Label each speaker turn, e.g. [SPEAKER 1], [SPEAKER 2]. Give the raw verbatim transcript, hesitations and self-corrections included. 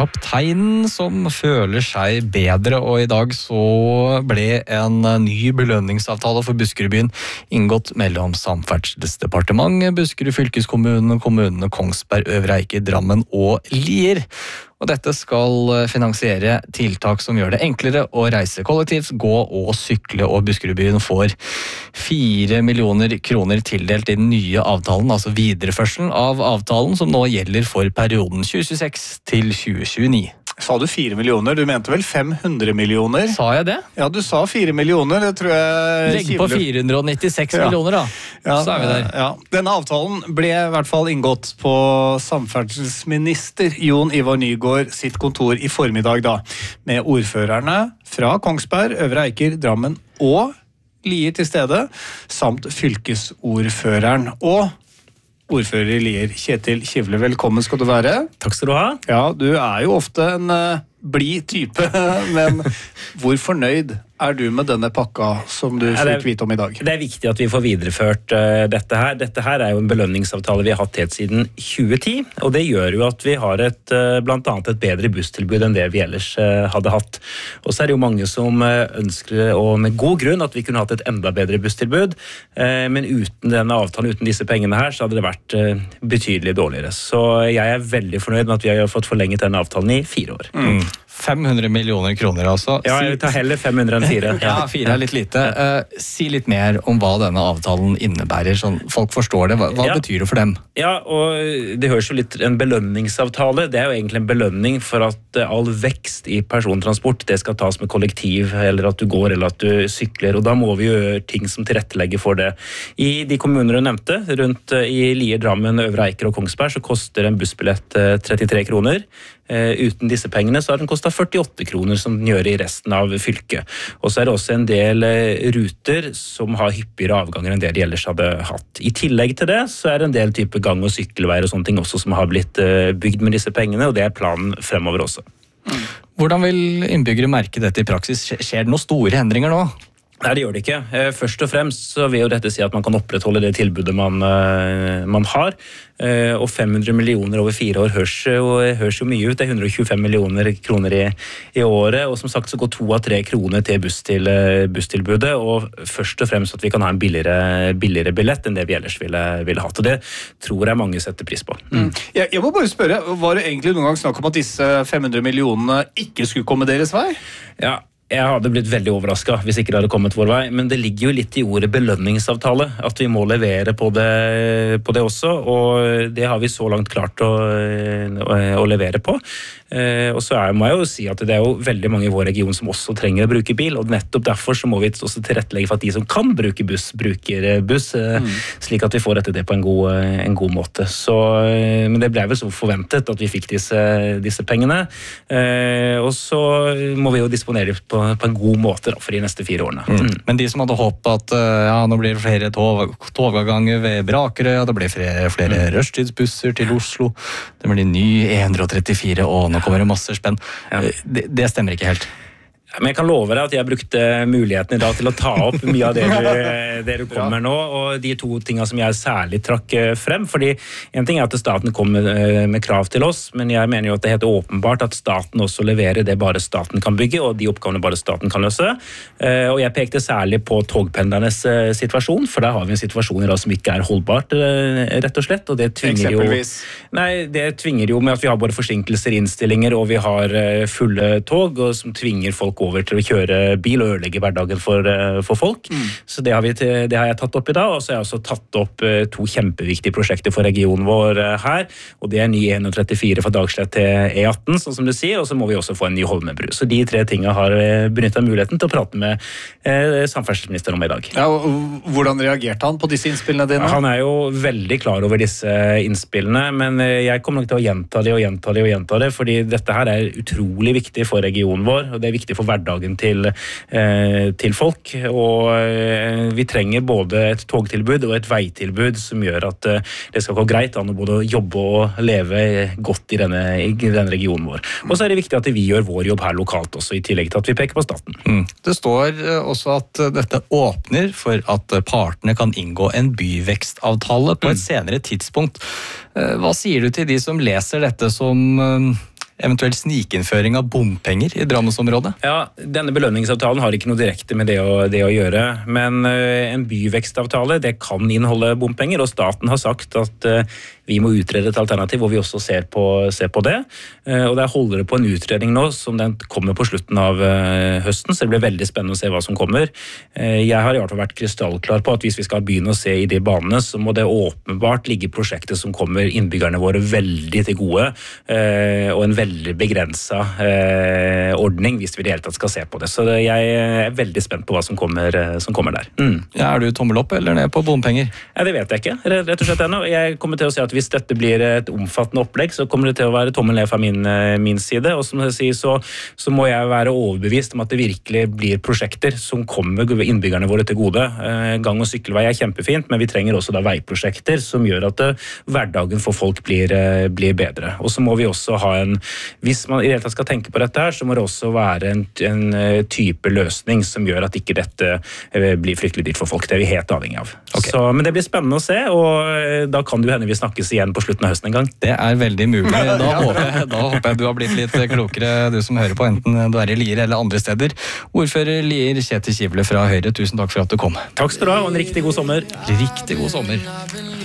[SPEAKER 1] kapteinen som føler seg bedre, og i dag så ble en ny belønningsavtale for Buskerudbyen inngått mellom Samferdselsdepartementet, Buskerud fylkeskommune, kommunene Kongsberg, Øvre Eiker, Drammen og Lier. Og dette skal finansiere tiltak som gjør det enklere å reise kollektivt, gå og sykle, og Buskerudbyen får fire millioner kroner tildelt i den nye avtalen, altså videreførselen av avtalen som nå gjelder for perioden tjue tjueseks til tjue tjueni.
[SPEAKER 2] Sa du fire millioner? Du mente vel fem hundre millioner?
[SPEAKER 1] Sa jeg det?
[SPEAKER 2] Ja, du sa fire millioner, det tror jeg...
[SPEAKER 1] Legg på fire hundre nittiseks ja. millioner da,
[SPEAKER 2] ja,
[SPEAKER 1] så er vi der.
[SPEAKER 2] Ja. Denne avtalen ble i hvert fall inngått på samferdselsminister Jon Ivar Nygård sitt kontor i formiddag da, med ordførerne fra Kongsberg, Øvre Eiker, Drammen og Lier til stede, samt fylkesordføreren og ordfører i Lier, Kjetil Kivle, velkommen skal du være.
[SPEAKER 3] Takk skal du ha.
[SPEAKER 2] Ja, du er jo ofte en uh, blid type, men hvor fornøyd er du med denne pakka som du
[SPEAKER 3] ja,
[SPEAKER 2] fikk vite om i dag?
[SPEAKER 3] Det er viktig at vi får videreført uh, dette her. Dette her er jo en belønningsavtale vi har hatt helt siden tjue ti, og det gjør jo at vi har et, uh, blant annet et bedre busstilbud enn det vi ellers uh, hadde hatt. Og så er det jo mange som uh, ønsker, og med god grunn, at vi kunne hatt et enda bedre busstilbud, uh, men uten denne avtalen, uten disse pengene her, så hadde det vært uh, betydelig dårligere. Så jeg er veldig fornøyd med at vi har fått forlenget denne avtalen i fire år.
[SPEAKER 1] Mm. fem hundre millioner kroner altså.
[SPEAKER 3] Ja, jeg tar heller fem hundre enn fire.
[SPEAKER 1] Ja, fire er litt lite. Uh, si litt mer om hva denne avtalen innebærer, sånn folk forstår det. Hva, hva ja. betyr det for dem?
[SPEAKER 3] Ja, og det høres jo litt en belønningsavtale. Det er jo egentlig en belønning for at all vekst i persontransport, det skal tas med kollektiv, eller at du går, eller at du sykler, og da må vi gjøre ting som tilrettelegger for det. I de kommuner du nevnte, rundt i Lier, Drammen, Øvre Eiker og Kongsberg, så koster en bussbillett trettitre kroner. Uh, uten disse pengene så har den kostet førtiåtte kroner som den gjør i resten av fylket. Og så er det også en del uh, ruter som har hyppigere avganger enn det de ellers hadde hatt. I tillegg til det så er det en del type gang- og sykkelveier og sånne ting også som har blitt uh, bygd med disse pengene, og det er planen fremover også.
[SPEAKER 1] Mm. Hvordan vil innbyggere merke dette i praksis? Skjer det noen store endringer nå?
[SPEAKER 3] Nei, det gjør det ikke. Først og fremst så vil jo dette si at man kan opprettholde det tilbudet man, man har. Og fem hundre millioner over fire år høres jo, høres jo mye ut. Det er hundre og tjuefem millioner kroner i, i året. Og som sagt så går to av tre kroner til buss til busstilbudet. Og først og fremst at vi kan ha en billigere, billigere billett enn det vi ellers ville, ville hatt. Og det tror jeg mange setter pris på.
[SPEAKER 2] Mm. Jeg, jeg må bare spørre, var det egentlig noen gang snakk om at disse fem hundre millionene ikke skulle komme deres vei?
[SPEAKER 3] Ja, jeg hadde blitt veldig overrasket hvis ikke det hadde kommet vår vei, men det ligger jo litt i ordet belønningsavtale, at vi må levere på det, på det også, og det har vi så langt klart å, å, å levere på. Og så er, må jeg jo si at det er jo veldig mange i vår region som også trenger å bruke bil, og nettopp derfor så må vi også tilrettelegge for at de som kan bruke buss, bruker buss, mm. slik at vi får dette det på en god, en god måte. Så, men det ble vel så forventet at vi fikk disse, disse pengene, og så må vi jo disponere på på en god måte da, for de neste fire årene.
[SPEAKER 1] Mm. Mm. Men de som hadde håpet at ja, nå blir det flere tog, togavganger ved Brakerøy, ja, det blir flere, flere mm. røsttidsbusser til Oslo, det blir ny E ett trettifire, og nå kommer det masse spenn. Ja. Det, det stemmer ikke helt.
[SPEAKER 3] Men jeg kan love deg at jeg brukte muligheten i dag til å ta opp mye av det du, det du kom med nå, og de to tingene som jeg særlig trakk frem, fordi en ting er at staten kom med, med krav til oss, men jeg mener jo at det er helt åpenbart at staten også leverer det bare staten kan bygge, og de oppgavene bare staten kan løse. Og jeg pekte særlig på togpendlernes situasjon, for der har vi en situasjon i dag som ikke er holdbart, rett og slett, og det tvinger jo, nei, det tvinger jo med at vi har både forsinkelser, innstillinger, og vi har fulle tog, og som tvinger folk over til å kjøre bil og ødelegge hverdagen for, for folk. Mm. Så det har, vi, det har jeg tatt opp i dag, og så har jeg også tatt opp to kjempeviktige prosjekter for regionen vår her, og det er ny E ett trettifire fra Dagslett til E atten, sånn som du sier, og så må vi også få en ny Holmenbru. Så de tre tingene har benyttet muligheten til å prate med eh, samferdselsministeren om i dag.
[SPEAKER 2] Ja, og hvordan reagerte han på disse innspillene dine?
[SPEAKER 3] Han er jo veldig klar over disse innspillene, men jeg kommer nok til å gjenta det og gjenta det og gjenta det, fordi dette her er utrolig viktig for regionen vår, og det er viktig for hverdagen til, eh, til folk, og eh, vi trenger både et togtilbud og et veitilbud som gjør at eh, det skal gå greit an å både jobbe og leve godt i denne, i denne regionen vår. Og så er det viktig at vi gjør vår jobb her lokalt også, i tillegg til at vi peker på staten.
[SPEAKER 1] Mm. Det står også at dette åpner for at partene kan inngå en byvekstavtale på et senere tidspunkt. Hva sier du til de som leser dette som eventuell snikinnføring av bompenger i Drammensområdet?
[SPEAKER 3] Ja, denne belønningsavtalen har ikke noe direkte med det å, det å gjøre, men uh, en byvekstavtale det kan inneholde bompenger, og staten har sagt at uh, vi må utrede et alternativ hvor vi også ser på, ser på det. Uh, og der holder det på en utredning nå som den kommer på slutten av uh, høsten, så det blir veldig spennende å se hva som kommer. Uh, jeg har i hvert fall vært krystallklar på at hvis vi skal begynne å se i de banene, så må det åpenbart ligge prosjekter som kommer innbyggerne våre veldig til gode, uh, og en veldig veldig begrenset eh, ordning hvis vi i det hele tatt skal se på det. Så det, jeg er veldig spent på hva som kommer, som kommer der. Mm.
[SPEAKER 1] Ja, er du tommel opp eller ned på bompenger?
[SPEAKER 3] Ja, det vet jeg ikke, rett og slett ennå. Jeg kommer til å si at hvis dette blir et omfattende opplegg, så kommer det til å være tommel ned fra min, min side. Og som jeg sier, så, så må jeg være overbevist om at det virkelig blir prosjekter som kommer innbyggerne våre til gode. Eh, gang- og sykkelvei er kjempefint, men vi trenger også da veiprosjekter som gjør at det, hverdagen for folk blir, blir bedre. Og så må vi også ha en Hvis man i det hele tatt skal tenke på dette her, så må det også være en, en type løsning som gjør at ikke dette blir fryktelig dyrt for folk. Det er vi helt avhengig av. Okay. Så, men det blir spennende å se, og da kan det hende vi snakkes igjen på slutten av høsten en gang.
[SPEAKER 1] Det er veldig mulig. Da håper jeg, da håper jeg du har blitt litt klokere, du som hører på, enten du er i Lier eller andre steder. Ordfører Lier, Kjetil Kivle fra Høyre, tusen takk for at du kom.
[SPEAKER 3] Takk skal du ha, og en riktig god sommer.
[SPEAKER 1] Riktig god sommer.